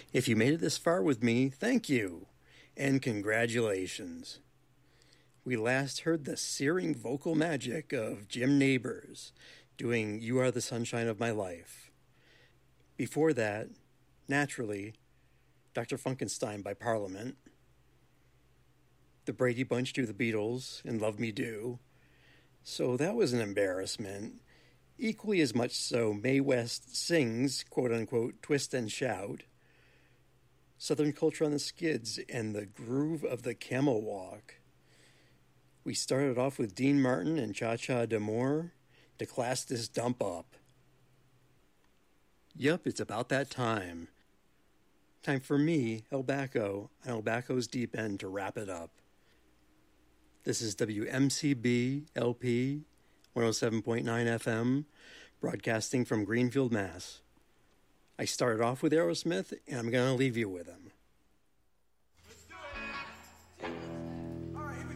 If you made it this far with me, thank you, and congratulations. We last heard the searing vocal magic of Jim Nabors doing You Are the Sunshine of My Life. Before that, naturally, Dr. Funkenstein by Parliament. The Brady Bunch do the Beatles and Love Me Do. So that was an embarrassment. Equally as much so, Mae West sings, quote-unquote, Twist and Shout. Southern Culture on the Skids and the Groove of the Camel Walk. We started off with Dean Martin and Cha-Cha d'Amour to class this dump up. Yup, it's about that time. Time for me, El Bacco, on El Bacco's Deep End to wrap it up. This is WMCB LP 107.9 FM, broadcasting from Greenfield, Mass. I started off with Aerosmith, and I'm going to leave you with them.